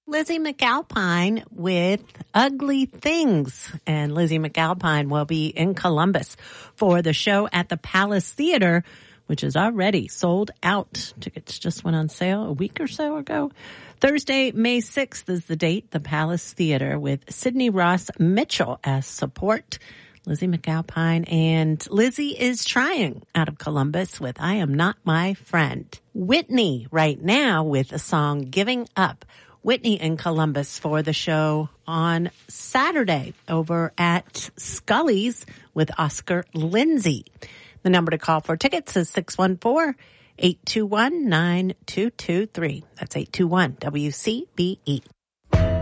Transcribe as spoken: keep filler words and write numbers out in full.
Lizzie McAlpine with Ugly Things. And Lizzie McAlpine will be in Columbus for the show at the Palace Theater, which is already sold out. Tickets just went on sale a week or so ago. Thursday, May sixth is the date, the Palace Theater, with Sidney Ross Mitchell as support. Lizzie McAlpine, and Lizzie is trying out of Columbus with I Am Not My Friend. Whitney right now with the song Giving Up. Whitney in Columbus for the show on Saturday over at Scully's with Oscar Lindsay. The number to call for tickets is six one four, eight two one, nine two two three. That's eight two one W C B E.